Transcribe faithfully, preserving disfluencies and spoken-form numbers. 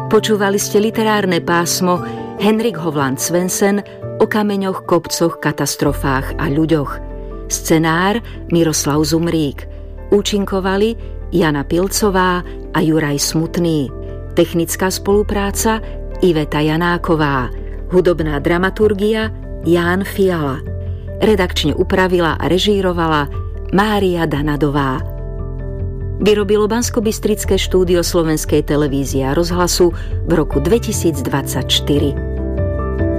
Počúvali ste literárne pásmo Henrik Hovland Svensen o kameňoch, kopcoch, katastrofách a ľuďoch. Scenár Miroslav Zumrík. Účinkovali Jana Pilcová a Juraj Smutný. Technická spolupráca Iveta Janáková. Hudobná dramaturgia Ján Fiala. Redakčne upravila a režírovala Mária Danadová. Vyrobilo Banskobystrické štúdio Slovenskej televízie a rozhlasu v roku dvetisícdvadsaťštyri.